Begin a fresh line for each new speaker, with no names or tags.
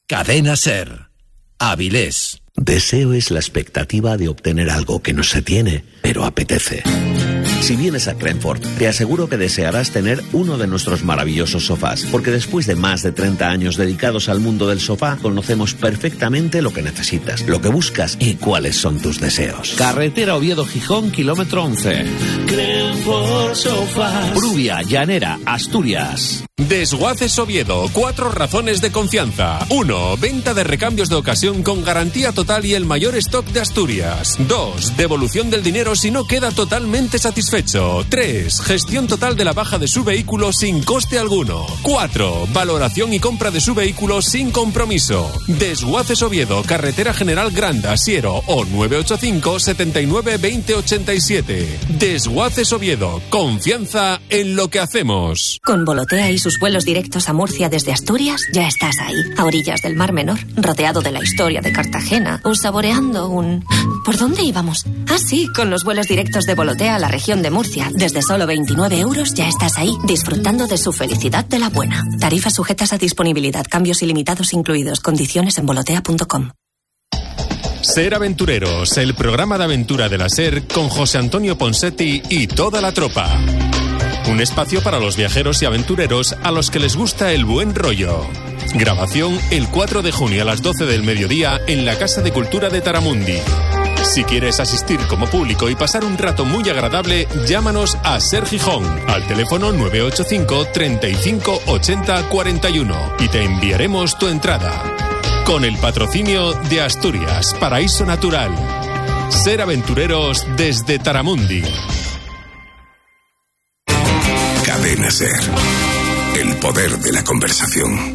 Cadena SER. Avilés.
Deseo es la expectativa de obtener algo que no se tiene, pero apetece. Si vienes a Crenford, te aseguro que desearás tener uno de nuestros maravillosos sofás, porque después de más de 30 años dedicados al mundo del sofá, conocemos perfectamente lo que necesitas, lo que buscas y cuáles son tus deseos.
Carretera Oviedo-Gijón, kilómetro 11.
Crenford Sofás.
Bruvia, Llanera, Asturias.
Desguaces Oviedo, 4 razones de confianza. 1. Venta de recambios de ocasión con garantía total y el mayor stock de Asturias. 2. Devolución del dinero si no queda totalmente satisfecho. 3. Gestión total de la baja de su vehículo sin coste alguno. 4. Valoración y compra de su vehículo sin compromiso. Desguaces Oviedo, Carretera General Granda, Siero o 985 79 20 87. Desguaces Oviedo, confianza en lo que hacemos.
Con Volotea y sus vuelos directos a Murcia desde Asturias, ya estás ahí, a orillas del Mar Menor, rodeado de la historia de Cartagena o saboreando un... ¿Por dónde íbamos? Ah, sí, con los vuelos directos de Volotea a la región de Murcia. Desde solo 29 euros ya estás ahí, disfrutando de su felicidad de la buena. Tarifas sujetas a disponibilidad, cambios ilimitados incluidos, condiciones en volotea.com.
Ser Aventureros, el programa de aventura de la SER con José Antonio Ponsetti y toda la tropa. Un espacio para los viajeros y aventureros a los que les gusta el buen rollo. Grabación el 4 de junio a las 12 del mediodía en la Casa de Cultura de Taramundi. Si quieres asistir como público y pasar un rato muy agradable, llámanos a SER Gijón al teléfono 985 35 80 41 y te enviaremos tu entrada. Con el patrocinio de Asturias, Paraíso Natural. Ser Aventureros desde Taramundi.
Cadena SER. El poder de la conversación.